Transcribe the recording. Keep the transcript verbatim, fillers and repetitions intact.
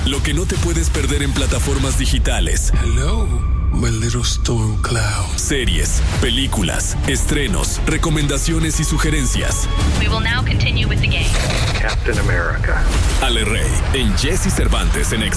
Lo que no te puedes perder en plataformas digitales. Hello, my little storm cloud. Series, películas, estrenos, recomendaciones y sugerencias. We will now continue with the game. Captain America. Ale Rey, en Jesse Cervantes en Exa.